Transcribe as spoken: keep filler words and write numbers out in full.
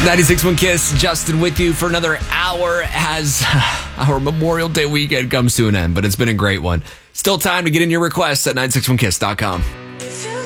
ninety-six point one Kiss, Justin with you for another hour as our Memorial Day weekend comes to an end, but it's been a great one. Still time to get in your requests at nine six one kiss dot com.